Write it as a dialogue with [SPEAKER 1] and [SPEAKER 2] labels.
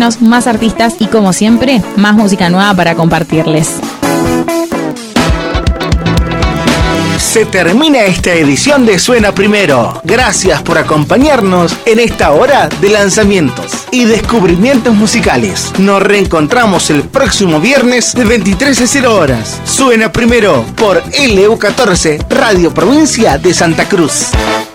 [SPEAKER 1] más artistas y, como siempre, más música nueva para compartirles.
[SPEAKER 2] Se termina esta edición de Suena Primero. Gracias por acompañarnos en esta hora de lanzamientos y descubrimientos musicales. Nos reencontramos el próximo viernes de 23 a 0 horas. Suena Primero por LU14, Radio Provincia de Santa Cruz.